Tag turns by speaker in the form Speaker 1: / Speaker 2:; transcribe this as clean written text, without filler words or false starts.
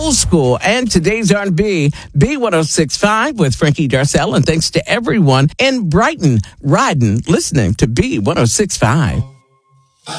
Speaker 1: old school and today's R&B, B1065 with Frankie Darcell. And thanks to everyone in Brighton riding, listening to B1065.